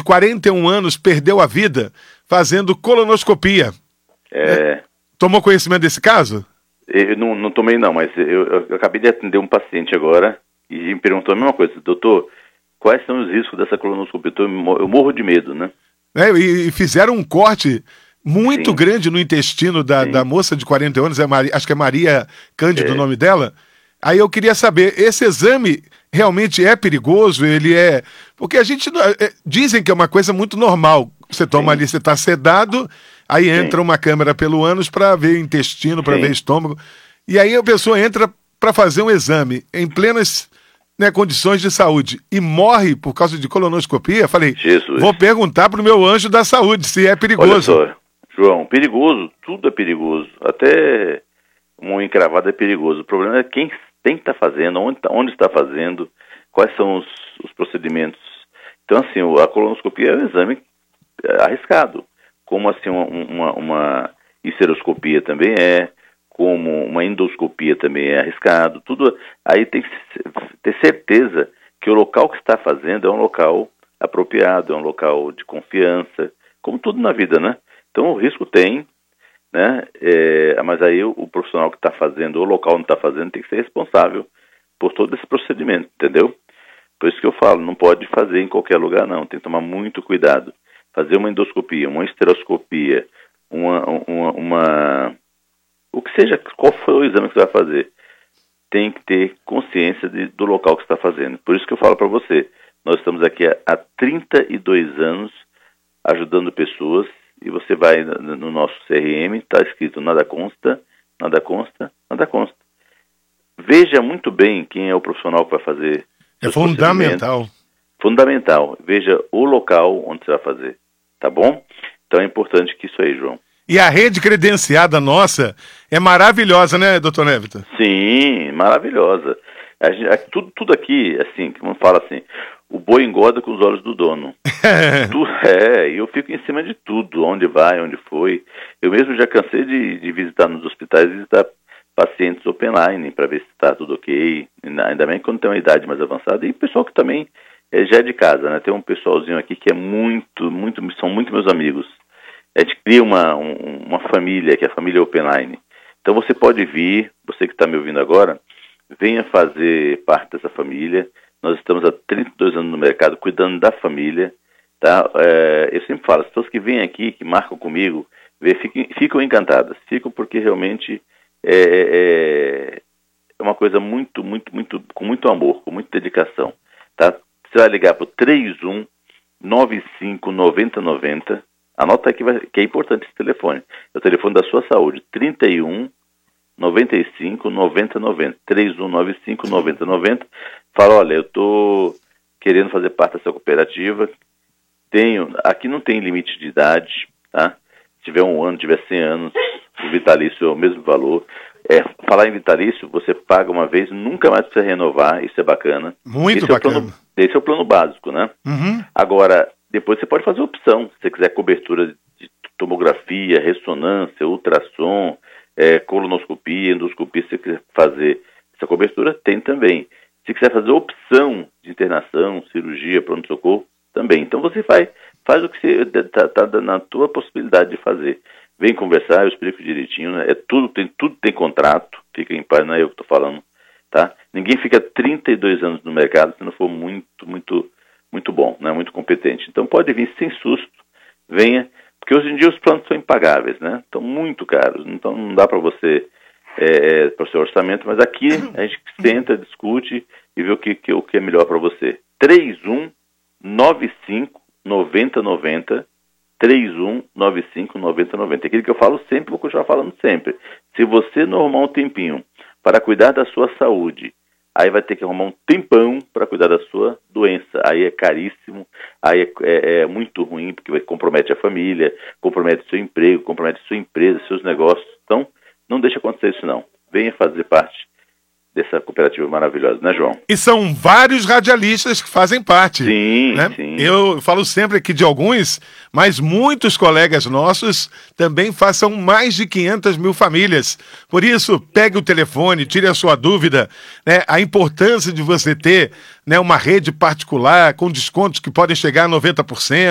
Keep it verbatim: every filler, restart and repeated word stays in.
de quarenta e um anos perdeu a vida fazendo colonoscopia. É... Tomou conhecimento desse caso? Eu não, não tomei não, mas eu, eu, eu acabei de atender um paciente agora e me perguntou a mesma coisa. Doutor, quais são os riscos dessa colonoscopia? Eu, tô, eu morro de medo, né? É, e, e fizeram um corte muito Sim. grande no intestino da, da moça de quarenta anos, é Maria, acho que é Maria Cândido é. o nome dela. Aí eu queria saber, esse exame realmente é perigoso? Ele é... Porque a gente... É, dizem que é uma coisa muito normal. Você toma Sim. ali, você está sedado, aí entra Sim. uma câmera pelo ânus para ver intestino, para ver estômago. E aí a pessoa entra para fazer um exame em plenas... Né, condições de saúde e morre por causa de colonoscopia. Falei, Jesus. Vou perguntar pro meu anjo da saúde se é perigoso. Olha só, João, perigoso, tudo é perigoso, até um encravado é perigoso. O problema é quem tem que estar tá fazendo, onde, onde está fazendo, quais são os, os procedimentos. Então, assim, a colonoscopia é um exame arriscado, como assim uma, uma, uma histeroscopia também é, como uma endoscopia também é arriscado, tudo aí tem que ter certeza que o local que está fazendo é um local apropriado, é um local de confiança, como tudo na vida, né? Então o risco tem, né? É, mas aí o, o profissional que está fazendo, o local onde está fazendo, tem que ser responsável por todo esse procedimento, entendeu? Por isso que eu falo, não pode fazer em qualquer lugar não, tem que tomar muito cuidado. Fazer uma endoscopia, uma esteroscopia, uma... uma, uma o que seja, qual foi o exame que você vai fazer, tem que ter consciência de, do local que você está fazendo. Por isso que eu falo para você, nós estamos aqui há, há trinta e dois anos ajudando pessoas, e você vai no, no nosso C R M, está escrito nada consta, nada consta, nada consta. Veja muito bem quem é o profissional que vai fazer. É fundamental. Fundamental. Veja o local onde você vai fazer, tá bom? Então é importante que isso aí, João. E a rede credenciada nossa é maravilhosa, né, doutor Névita? Sim, maravilhosa. A gente, a, tudo, tudo aqui, assim, como fala assim, o boi engorda com os olhos do dono. tu, é, e eu fico em cima de tudo, onde vai, onde foi. Eu mesmo já cansei de, de visitar nos hospitais, visitar pacientes open line, para ver se está tudo ok, ainda bem quando tem uma idade mais avançada. E pessoal que também é, já é de casa, né? Tem um pessoalzinho aqui que é muito, muito, são muito meus amigos. A gente cria uma, um, uma família, que é a família Open Line. Então você pode vir, você que está me ouvindo agora, venha fazer parte dessa família. Nós estamos há trinta e dois anos no mercado cuidando da família. Tá? É, eu sempre falo, as pessoas que vêm aqui, que marcam comigo, vê, ficam, ficam encantadas. Ficam porque realmente é, é, é uma coisa muito, muito, muito, com muito amor, com muita dedicação. Tá? Você vai ligar para o três um nove cinco nove zero nove zero. Anota aqui que é importante esse telefone. É o telefone da sua saúde. trinta e um, noventa e cinco, noventa, noventa. trinta e um, noventa e cinco, noventa, noventa. Fala, olha, eu estou querendo fazer parte dessa cooperativa. Tenho, aqui não tem limite de idade, tá? Se tiver um ano, tiver cem anos, o vitalício é o mesmo valor. É, falar em vitalício, você paga uma vez, nunca mais precisa renovar, isso é bacana. Muito esse bacana. É o plano, esse é o plano básico, né? Uhum. Agora, depois você pode fazer opção, se você quiser cobertura de tomografia, ressonância, ultrassom, é, colonoscopia, endoscopia, se você quiser fazer essa cobertura, tem também. Se quiser fazer opção de internação, cirurgia, pronto-socorro, também. Então você faz, faz o que está tá na tua possibilidade de fazer. Vem conversar, eu explico direitinho, né? É tudo, tem, tudo tem contrato, fica em paz, não é eu que estou falando, tá? Ninguém fica trinta e dois anos no mercado se não for muito, muito... muito bom, né? Muito competente. Então pode vir sem susto, venha, porque hoje em dia os planos são impagáveis, né? Estão muito caros, então não dá para você, é, para o seu orçamento, mas aqui a gente senta, discute e vê o que, que, o que é melhor para você. três um nove cinco nove zero nove zero, três um nove cinco nove zero nove zero. Aquilo que eu falo sempre, vou continuar falando sempre. Se você não arrumar um tempinho para cuidar da sua saúde, aí vai ter que arrumar um tempão para cuidar da sua doença. Aí é caríssimo, aí é, é, é muito ruim, porque compromete a família, compromete seu emprego, compromete sua empresa, seus negócios. Então, não deixe acontecer isso não. Venha fazer parte dessa cooperativa maravilhosa, né, João? E são vários radialistas que fazem parte. Sim, né? sim. Eu falo sempre aqui de alguns, mas muitos colegas nossos também façam mais de quinhentas mil famílias. Por isso, pegue o telefone, tire a sua dúvida, né? A importância de você ter, né, uma rede particular com descontos que podem chegar a noventa por cento.